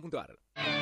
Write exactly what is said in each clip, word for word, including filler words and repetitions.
punto a r.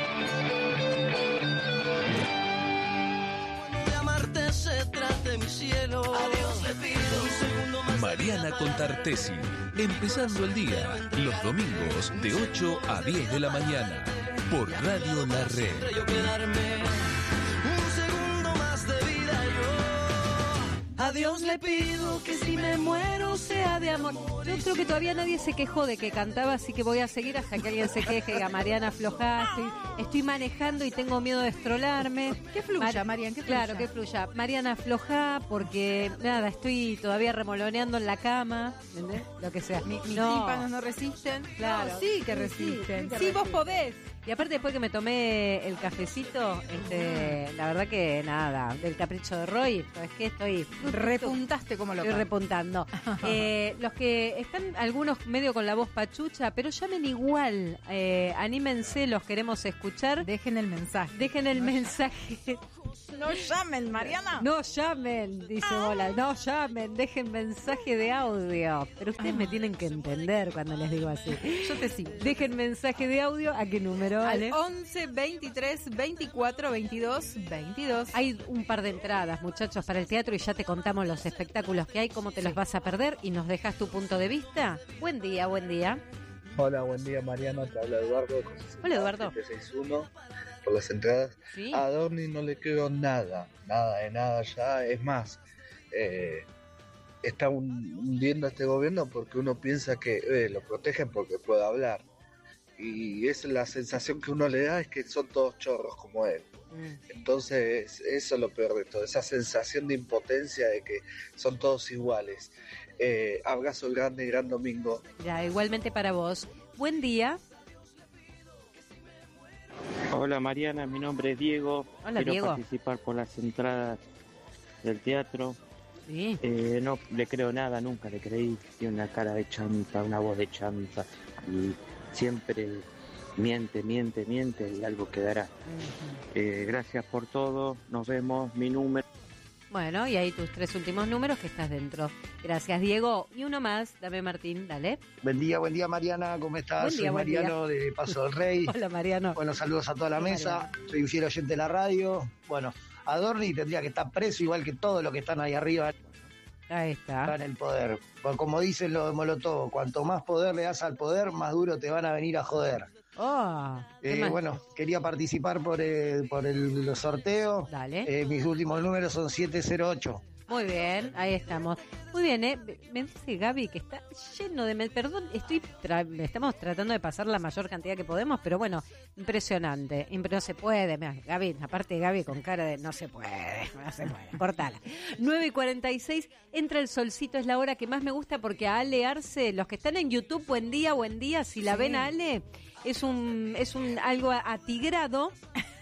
Se trate mi cielo. Adiós le pido un segundo más. Mariana Contartesi, empezando el día, los domingos de ocho a diez de la mañana, por Radio La Red. Yo quedarme un segundo más de vida yo. A Dios le pido que si me muero sea de amor. Yo creo que todavía nadie se quejó de que cantaba, así que voy a seguir hasta que alguien se queje. Diga, Mariana, aflojá, estoy, estoy manejando y tengo miedo de estrolarme. Que fluya, Mar- Marian, que fluya. Claro, que fluya. Mariana, aflojá, porque nada, estoy todavía remoloneando en la cama, ¿entendés? Lo que sea. Mi, mis no. tímpanos no resisten. Claro. No, sí que resisten. Sí, Sí, sí que vos resisten. podés. Y aparte después que me tomé el cafecito, este, la verdad que nada, del capricho de Roy, ¿sabes qué? Estoy Repuntaste como loca. Estoy repuntando. eh, los que están algunos medio con la voz pachucha, pero llamen igual, eh, anímense, los queremos escuchar. Dejen el mensaje. Dejen el mensaje. No llamen, Mariana. No llamen, dice Bola, no llamen, dejen mensaje de audio. Pero ustedes me tienen que entender cuando les digo así. Yo te sigo. Dejen mensaje de audio, ¿a qué número, Al Ale? once, veintitrés, veinticuatro, veintidós, veintidós. Hay un par de entradas, muchachos, para el teatro y ya te contamos los espectáculos que hay, cómo te los vas a perder y nos dejas tu punto de vista. Buen día, buen día. Hola, buen día Mariano, te habla Eduardo. Hola Eduardo. siete seis uno por las entradas. Sí. A Adorni no le creo nada, nada de nada ya. Es más, eh, está un- hundiendo a este gobierno porque uno piensa que eh, lo protegen porque puede hablar. Y es la sensación que uno le da, es que son todos chorros como él. Mm. Entonces eso es lo peor de todo, esa sensación de impotencia de que son todos iguales. Eh, abrazo grande, gran domingo. Ya, igualmente para vos. Buen día. Hola Mariana, mi nombre es Diego. Hola, Quiero Diego. participar por las entradas del teatro. Sí. Eh, no le creo nada, nunca le creí. Tiene una cara de chanta, una voz de chanta y siempre miente, miente, miente y algo quedará. Eh, gracias por todo, nos vemos, mi número. Bueno, y ahí tus tres últimos números que estás dentro. Gracias, Diego. Y uno más, dame Martín, dale. Buen día, buen día Mariana, ¿cómo estás? Buen día, Soy buen día. Mariano de Paso del Rey. Hola, Mariano. Bueno, saludos a toda la Hola, mesa. Mariano. Soy un fiel oyente de la radio. Bueno, Adorni tendría que estar preso igual que todos los que están ahí arriba Ahí está. en el poder. Pues como dicen los de Molotov, cuanto más poder le das al poder, más duro te van a venir a joder. Oh, ¿qué Eh, más? bueno, quería participar por el, por el sorteo. Dale. Eh, mis últimos números son siete cero ocho. Muy bien, ahí estamos. Muy bien, ¿eh? Me dice Gaby que está lleno de... me- Perdón, estoy tra- estamos tratando de pasar la mayor cantidad que podemos, pero bueno, impresionante. Impre- No se puede. Mirá, Gaby, aparte de Gaby con cara de no se puede, no se puede. Cortala. nueve y cuarenta y seis, entra el solcito, es la hora que más me gusta porque a Ale Arce, los que están en YouTube, buen día, buen día, si la Sí. ven a Ale, es un, es un algo atigrado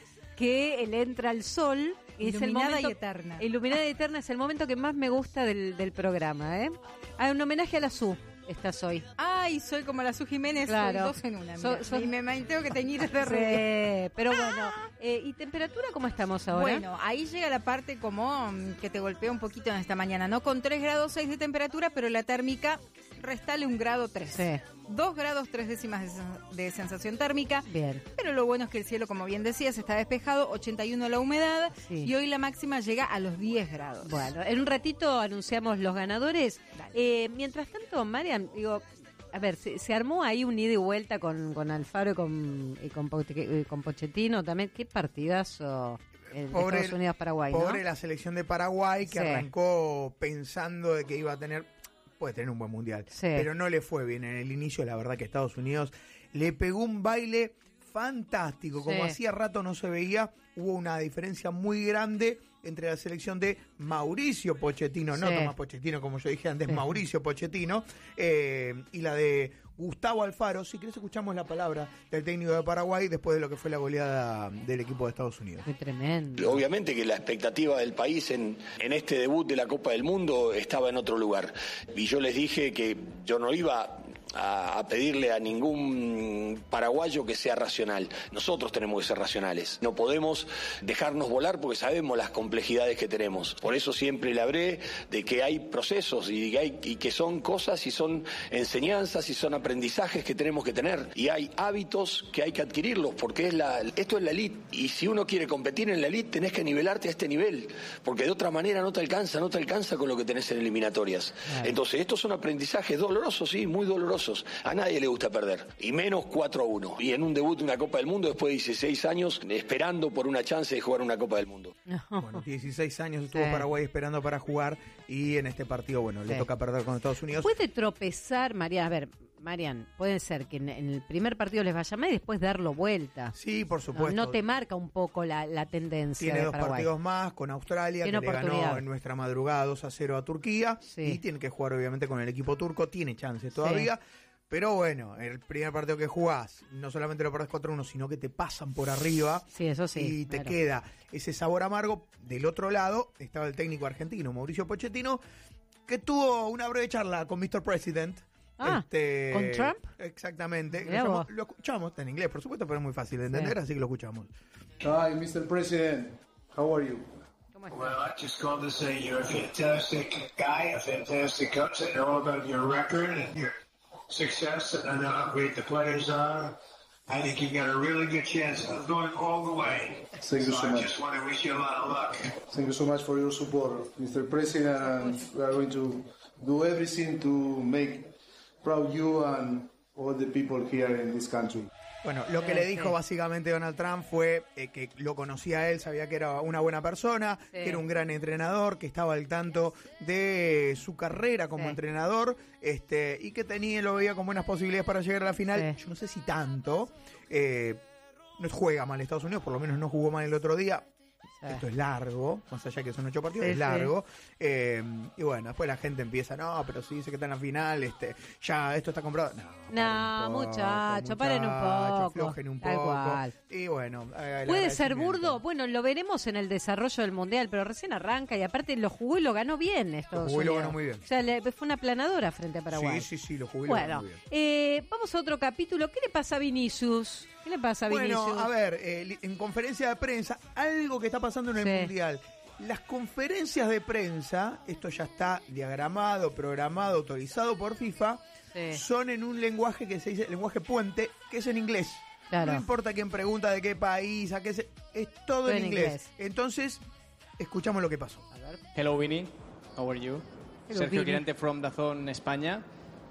que le entra al sol. Y es el Iluminada momento, y eterna. Iluminada y eterna es el momento que más me gusta del, del programa, ¿eh? Hay un homenaje a la Su, estás hoy. Ay, soy como la Su Jiménez, Claro. soy dos en una. So- mira. so- y me, me tengo que teñir de rubio. Sí, pero bueno. Eh, ¿Y temperatura cómo estamos ahora? Bueno, ahí llega la parte como mm, que te golpea un poquito en esta mañana, ¿no? Con tres grados seis de temperatura, pero la térmica restale un grado tres. Sí. dos grados tres décimas de, sen- de sensación térmica. Bien. Pero lo bueno es que el cielo, como bien decías, está despejado, ochenta y uno la humedad, Sí. y hoy la máxima llega a los diez grados. Bueno, en un ratito anunciamos los ganadores. Dale. Eh, mientras tanto, Marian, digo, a ver, se, se armó ahí un ida y vuelta con, con Alfaro y con, y con, Poche- y con Pochettino también. Qué partidazo eh, de Pobre- Estados Unidos-Paraguay, ¿no? Pobre la selección de Paraguay, que Sí. arrancó pensando de que iba a tener, puede tener un buen mundial, Sí. pero no le fue bien en el inicio. La verdad que Estados Unidos le pegó un baile fantástico, como Sí. hacía rato no se veía. Hubo una diferencia muy grande entre la selección de Mauricio Pochettino, no Sí. Tomás Pochettino, como yo dije antes, Sí. Mauricio Pochettino, eh, y la de Gustavo Alfaro. Si querés escuchamos la palabra del técnico de Paraguay después de lo que fue la goleada del equipo de Estados Unidos. Muy tremendo. Obviamente que la expectativa del país en, en este debut de la Copa del Mundo estaba en otro lugar. Y yo les dije que yo no iba a, a pedirle a ningún paraguayo que sea racional. Nosotros tenemos que ser racionales. No podemos dejarnos volar porque sabemos las complejidades que tenemos. Por eso siempre le hablé de que hay procesos y que, hay, y que son cosas y son enseñanzas y son aprendizajes que tenemos que tener. Y hay hábitos que hay que adquirirlos porque es la, esto es la elite. Y si uno quiere competir en la elite, tenés que nivelarte a este nivel. Porque de otra manera no te alcanza, no te alcanza con lo que tenés en eliminatorias. Claro. Entonces, estos son aprendizajes dolorosos, sí, muy dolorosos. A nadie le gusta perder. Y menos cuatro a uno. Y en un debut de una Copa del Mundo, después de dieciséis años, esperando por una chance de jugar una Copa del Mundo. Bueno, dieciséis años estuvo Sí. Paraguay esperando para jugar y en este partido, bueno, le Sí. toca perder con Estados Unidos. Puede tropezar, María, a ver, Marian, puede ser que en, en el primer partido les vaya mal y después darlo vuelta. Sí, por No, supuesto. no te marca un poco la, la tendencia Tiene de dos Paraguay. partidos más con Australia, Tiene que le ganó oportunidad. en nuestra madrugada dos a cero a Turquía. Sí. Y tiene que jugar, obviamente, con el equipo turco. Tiene chances todavía. Pero bueno, el primer partido que jugás, no solamente lo perdés cuatro a uno, sino que te pasan por arriba. Sí, eso sí. Y te claro. queda ese sabor amargo. Del otro lado estaba el técnico argentino, Mauricio Pochettino, que tuvo una breve charla con mister President. Ah, Este, ¿con Trump? Exactamente. Lo, Mirá llamó- vos. lo escuchamos, está en inglés, por supuesto, pero es muy fácil de entender, Sí. así que lo escuchamos. Hi, mister President. How are you? Well, I just called to say you're a fantastic guy, a fantastic coach. I know about your record and your success, and I know how great the players are. I think you got a really good chance of going all the way. Thank you so I much. just want to wish you a lot of luck. Thank you so much for your support, mister President, and we are going to do everything to make proud you and all the people here in this country. Bueno, lo que Sí, le dijo sí. básicamente Donald Trump fue eh, que lo conocía a él, sabía que era una buena persona, Sí. que era un gran entrenador, que estaba al tanto de su carrera como Sí. entrenador, este, y que tenía, lo veía con buenas posibilidades para llegar a la final. Sí. Yo no sé si tanto. Eh, no juega mal Estados Unidos, por lo menos no jugó mal el otro día. Sí. Esto es largo, más allá que son ocho partidos, Sí, es sí. largo. Eh, y bueno, después la gente empieza, no, pero si dice que está en la final, este, ya esto está comprado. No, No, paren un poco, muchacho, paren un muchachos, poco. aflojen un Tal poco. cual. Y bueno, eh, el ¿Puede ser agradecimiento. burdo? Bueno, lo veremos en el desarrollo del Mundial, pero recién arranca y aparte lo jugó y lo ganó bien Estados jugó y lo Unidos. ganó muy bien. O sea, le- fue una planadora frente a Paraguay. Sí, sí, sí, lo jugué y lo Bueno, ganó muy bien. eh, vamos a otro capítulo. ¿Qué le pasa a Vinicius? ¿Qué le pasa a Vinicius? Bueno, a ver, eh, li- en conferencia de prensa, algo que está pasando en el Sí. Mundial. Las conferencias de prensa, esto ya está diagramado, programado, autorizado por FIFA, Sí. son en un lenguaje que se dice lenguaje puente, que es en inglés. Claro. No importa quién pregunta de qué país, a qué se, es todo en, en inglés. inglés. Entonces, escuchamos lo que pasó. Hello, Vinny. How are you? Hello, Sergio Vinny. Quirante from DAZN, España.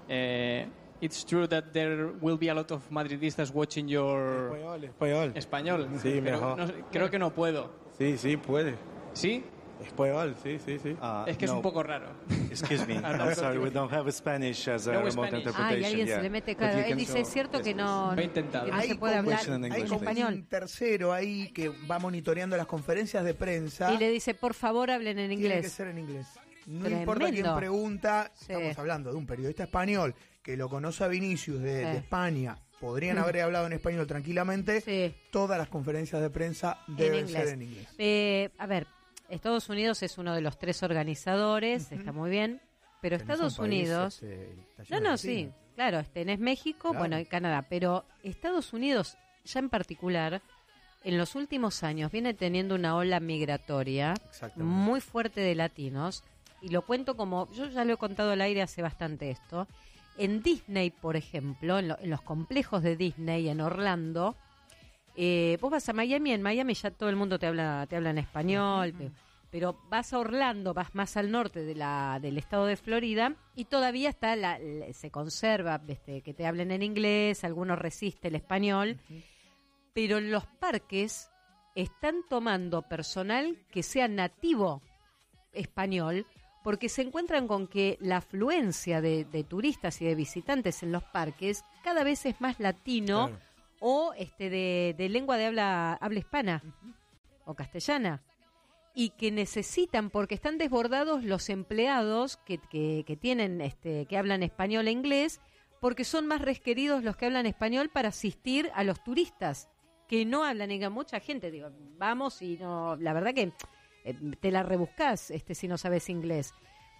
Eh, it's true that there will be a lot of Madridistas watching your... Español, español. Español. Sí, Pero mejor. no sé, creo que no puedo. Sí, sí, puede. ¿Sí? Español, sí, sí, sí. Es que es un poco raro. Excuse me, Hablar I'm sorry, contigo. we don't have Spanish as a No remote Spanish. interpretation. Ah, y alguien yeah. se le mete, But claro. you Él can dice, show- es cierto que no, Lo he intentado. que no Hay se puede como- hablar Question in Hay English, como español. un tercero ahí que va monitoreando las conferencias de prensa. Y le dice, por favor, hablen en Tiene que inglés. ser en inglés. No Tremendo. importa quién pregunta, Sí. estamos hablando de un periodista español que lo conoce a Vinicius de, Sí. de España. Podrían Mm. haber hablado en español tranquilamente. Sí. Todas las conferencias de prensa En deben inglés. ser en inglés. Eh, a ver, Estados Unidos es uno de los tres organizadores, Ujú. está muy bien, pero Tenés Estados un país, Unidos... este, está No, lleno no, de sí, latinos. claro, tenés México, Claro. bueno, y Canadá, pero Estados Unidos, ya en particular, en los últimos años viene teniendo una ola migratoria Exactamente. muy fuerte de latinos, y lo cuento como, yo ya lo he contado al aire hace bastante esto, en Disney, por ejemplo, en, lo- en los complejos de Disney, en Orlando, eh, vos vas a Miami, en Miami ya todo el mundo te habla, te habla en español, pero, pero vas a Orlando, vas más al norte de la, del estado de Florida y todavía está la, la- se conserva este, que te hablen en inglés, algunos resisten el español, pero en los parques están tomando personal que sea nativo español porque se encuentran con que la afluencia de, de turistas y de visitantes en los parques cada vez es más latino Claro. o este de, de lengua de habla, habla hispana o castellana y que necesitan, porque están desbordados los empleados que, que, que tienen este que hablan español e inglés, porque son más requeridos los que hablan español para asistir a los turistas que no hablan inglés. Mucha gente, digo, vamos y no, la verdad que eh, te la rebuscás este, si no sabes inglés.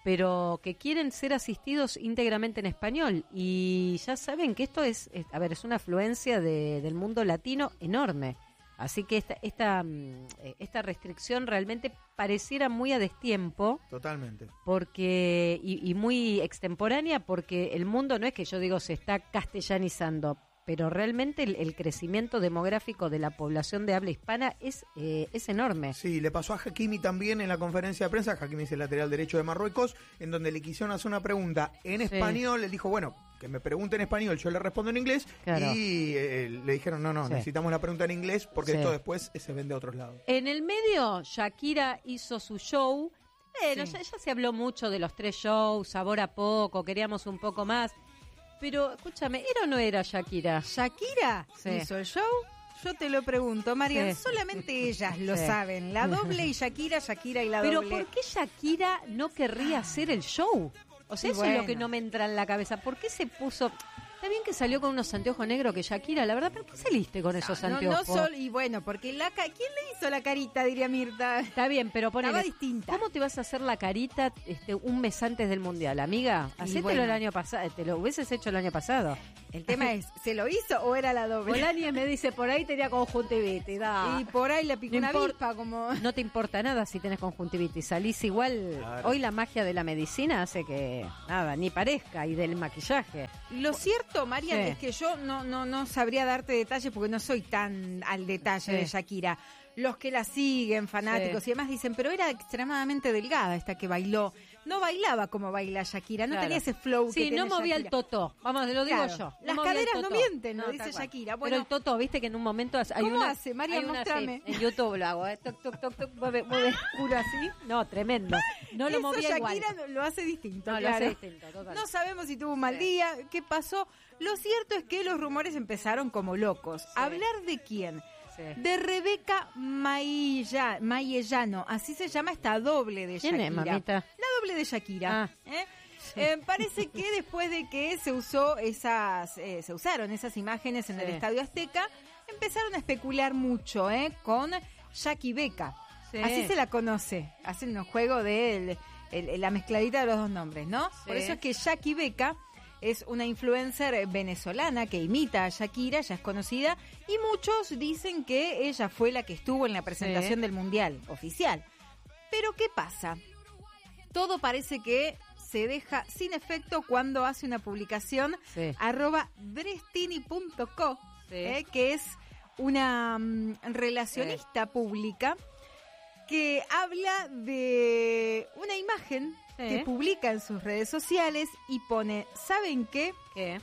pero que quieren ser asistidos íntegramente en español. Y ya saben que esto es, es a ver, es una afluencia de, del mundo latino enorme. Así que esta, esta, esta restricción realmente pareciera muy a destiempo. Totalmente. Porque y, y muy extemporánea, porque el mundo no es que yo digo se está castellanizando, pero realmente el, el crecimiento demográfico de la población de habla hispana es eh, es enorme. Sí, le pasó a Hakimi también en la conferencia de prensa. Hakimi es el lateral derecho de Marruecos, en donde le quisieron hacer una pregunta en Sí. español. Él dijo, bueno, que me pregunte en español, yo le respondo en inglés. Claro. Y eh, le dijeron, no, no, Sí. necesitamos la pregunta en inglés porque Sí. esto después se vende a otros lados. En el medio, Shakira hizo su show. Bueno, Sí. ya, ya se habló mucho de los tres shows, sabor a poco, queríamos un poco más. Pero, escúchame, ¿era o no era Shakira? ¿Shakira Sí. hizo el show? Yo te lo pregunto, Marian, Sí. solamente ellas lo Sí. saben. La doble y Shakira, Shakira y la Pero doble. ¿por qué Shakira no querría hacer el show? O sea, Y eso es lo bueno. que no me entra en la cabeza. ¿Por qué se puso...? Está bien que salió con unos anteojos negros que Shakira, la verdad, ¿pero qué saliste con esos No, no anteojos? solo, y bueno, porque la ca- ¿quién le hizo la carita, diría Mirta? Está bien, pero ponele, Estaba distinta. ¿cómo te vas a hacer la carita este, un mes antes del Mundial, amiga? Y Hacételo bueno. el año pasado, te lo hubieses hecho el año pasado. El tema es, ¿se lo hizo o era la doble? Polani me dice, por ahí tenía conjuntivitis, da. Y por ahí le picó No una impor- avispa, como... No te importa nada si tenés conjuntivitis, salís igual. Claro. Hoy la magia de la medicina hace que nada, ni parezca, y del maquillaje. Lo cierto, Marian, Sí. es que yo no, no, no sabría darte detalles porque no soy tan al detalle Sí. de Shakira. Los que la siguen, fanáticos Sí. y demás, dicen, pero era extremadamente delgada esta que bailó. No bailaba como baila Shakira, no Claro. tenía ese flow que Sí, tiene no movía Shakira. el totó. Vamos, lo digo Claro. yo. Las movía el caderas no totó. mienten, lo No, dice tal cual. Shakira. Pero Bueno, el totó, viste que en un momento hay ¿Cómo una, hace, María? hay una así, Mostrame. en YouTube lo hago, eh, toc, toc, toc, toc, mueve, mueve puro así. No, tremendo. No lo eso movía igual. Shakira lo- lo hace distinto, No, lo claro. hace distinto, total. No sabemos si tuvo un mal Sí. día, qué pasó. Lo cierto es que los rumores empezaron como locos. ¿Hablar de quién? Sí. De Rebeca Mailla- Mayellano, así se llama esta doble de ¿Quién Shakira. es, mamita? La doble de Shakira. Ah. ¿eh? Eh, parece que después de que se usó esas, eh, se usaron esas imágenes en Sí. el Estadio Azteca, empezaron a especular mucho, ¿eh? Con Jackie Beca. Sí. Así se la conoce. Hacen un juego de el- el- la mezcladita de los dos nombres, ¿no? Sí. Por eso es que Jackie Beca es una influencer venezolana que imita a Shakira, ya es conocida, y muchos dicen que ella fue la que estuvo en la presentación Sí. del Mundial oficial. Pero ¿qué pasa? Todo parece que se deja sin efecto cuando hace una publicación Sí. arroba brestini punto co, Sí. eh, que es una mm, relacionista pública que habla de una imagen Sí. que publica en sus redes sociales y pone, ¿saben qué? ¿Qué?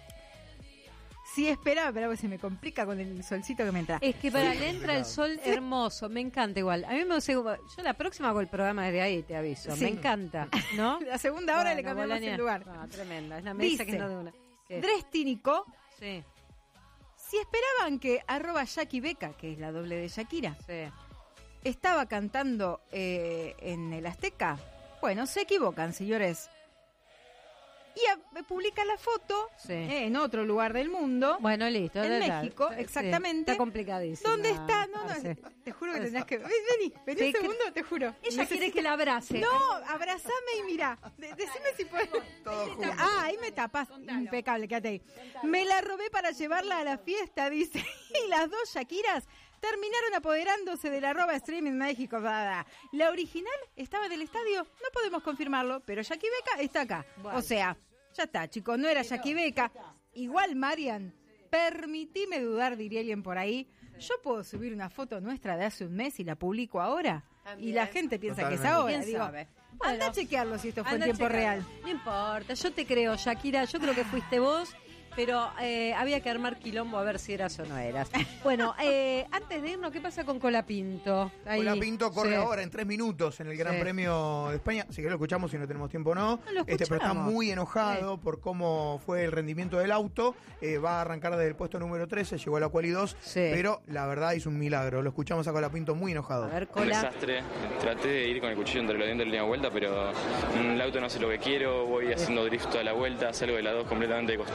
Si esperaba, pero se me complica con el solcito que me entra. Es que para le entra el sol hermoso, me encanta igual. A mí me gusta, yo la próxima hago el programa desde ahí, te aviso. Sí. Me encanta, ¿no? La segunda hora le Bueno, cambiamos Bolaña. el lugar. No, tremenda, es una mesa Dice, que no de una. ¿Qué? Drestínico, Sí, si esperaban que arroba Jackie Beca, que es la doble de Shakira, sí. estaba cantando eh, en el Azteca, bueno, se equivocan, señores. Y a- publica la foto Sí. eh, en otro lugar del mundo, Bueno, listo. en ya, ya. México, Sí, exactamente. Está complicadísimo. ¿Dónde está? No, no, Sí. te juro que Eso. tendrás que... Ven, Vení, vení Sí, un que- segundo, te juro. Ella Necesito- quiere que la abrace. No, abrazame y mira. De- decime si puedes. Ah, ahí me tapas. Impecable, quédate ahí. Me la robé para llevarla a la fiesta, dice. Y las dos Shakiras terminaron apoderándose de la arroba stream en México. Bla, bla. La original estaba en el estadio, no podemos confirmarlo, pero Jackie Beca está acá. Bueno. O sea, ya está, chicos, no era Jackie Beca. Igual, Marian, permitime dudar, diría alguien por ahí. Yo puedo subir una foto nuestra de hace un mes y la publico ahora. También. Y la gente piensa que es Totalmente. ahora. ¿Quién Digo, sabe? anda Bueno, a chequearlo si esto fue en Anda a tiempo checarlo. real. No importa, yo te creo, Shakira, yo creo que fuiste vos, pero eh, había que armar quilombo a ver si eras o no eras. Bueno, eh, antes de irnos, ¿qué pasa con Colapinto? Ahí. Colapinto corre Sí. ahora en tres minutos en el Gran Sí. Premio de España. Si querés lo escuchamos, si no tenemos tiempo no. No lo este, pero está escuchamos. muy enojado por cómo fue el rendimiento del auto. Eh, va a arrancar desde el puesto número trece, llegó a la quali dos, Sí. pero la verdad hizo un milagro. Lo escuchamos a Colapinto muy enojado. A ver, Un Cola. desastre. Traté de ir con el cuchillo entre los dientes en la vuelta, pero mm, el auto no hace lo que quiero. Voy haciendo drift toda la vuelta, salgo de la dos completamente de costado, voy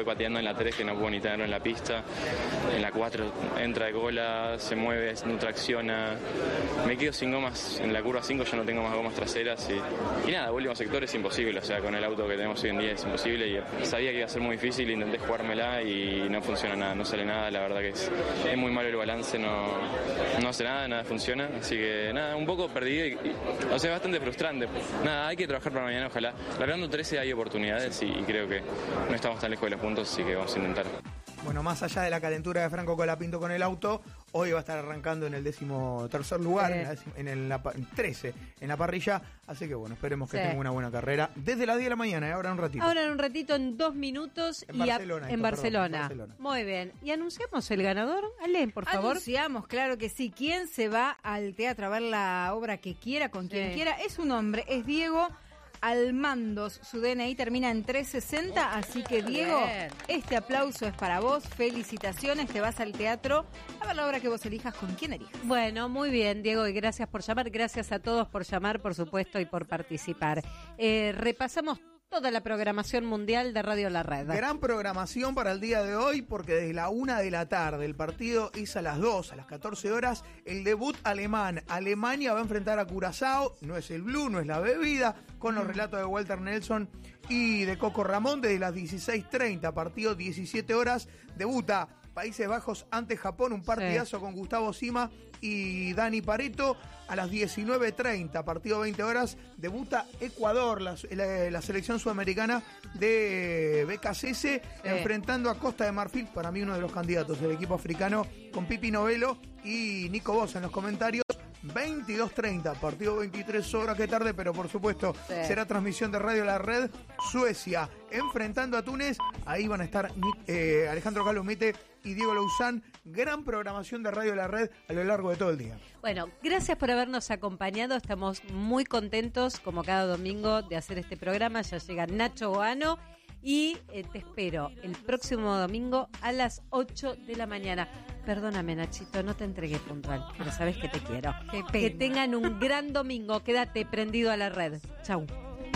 pateando en la tres que no puedo ni tenerlo en la pista. En la cuatro entra de cola, se mueve, no tracciona. Me quedo sin gomas en la curva cinco, ya no tengo más gomas traseras. Y, y nada, último sector es imposible. O sea, con el auto que tenemos hoy en día es imposible. Y sabía que iba a ser muy difícil, intenté jugármela y no funciona nada, no sale nada. La verdad que es, es muy malo el balance, no, no hace nada, nada funciona. Así que nada, un poco perdido. Y, y, o sea, bastante frustrante. Nada, hay que trabajar para mañana, ojalá. Largando trece hay oportunidades y, y creo que no estamos tan lejos de los puntos, así que vamos a intentar. Bueno, más allá de la calentura de Franco Colapinto con el auto, hoy va a estar arrancando en el décimo tercer lugar, Sí. en, la décimo- en el la pa- en trece en la parrilla, así que bueno, esperemos que Sí. tenga una buena carrera desde las diez de la mañana y ahora un ratito. Ahora en un ratito, en dos minutos. En y a- Barcelona, en esto, Barcelona. perdón, en Barcelona. Muy bien. ¿Y anunciamos el ganador? Ale, por favor. Anunciamos, claro que sí. ¿Quién se va al teatro a ver la obra que quiera, con quien Sí. quiera? Es un hombre, es Diego Almandos. Su D N I termina en trescientos sesenta, así que Diego, Bien. este aplauso es para vos. Felicitaciones, te vas al teatro a ver la obra que vos elijas, con quien elijas. Bueno, muy bien, Diego, y gracias por llamar. Gracias a todos por llamar, por supuesto, y por participar. Eh, repasamos toda la programación mundial de Radio La Red. Gran programación para el día de hoy porque desde la una de la tarde el partido es a las dos, a las catorce horas, el debut alemán. Alemania va a enfrentar a Curazao, no es el blue, no es la bebida, con los relatos de Walter Nelson y de Coco Ramón desde las dieciséis treinta, partido diecisiete horas, debuta Países Bajos ante Japón, un partidazo con Gustavo Sima y Dani Pareto. A las diecinueve treinta, partido veinte horas, debuta Ecuador, la, la- la selección sudamericana de B K C S, enfrentando a Costa de Marfil, para mí uno de los candidatos del equipo africano, con Pipi Novelo y Nico Bosa en los comentarios. veintidós treinta, partido veintitrés horas, qué tarde, pero por supuesto Sí. será transmisión de Radio La Red. Suecia enfrentando a Túnez, ahí van a estar eh, Alejandro Calumete y Diego Louzán. Gran programación de Radio La Red a lo largo de todo el día. Bueno, gracias por habernos acompañado. Estamos muy contentos, como cada domingo, de hacer este programa. Ya llega Nacho Boano y eh, te espero el próximo domingo a las ocho de la mañana. Perdóname, Nachito, no te entregué puntual, pero sabes que te quiero. Que tengan un gran domingo. Quédate prendido a la red. Chau.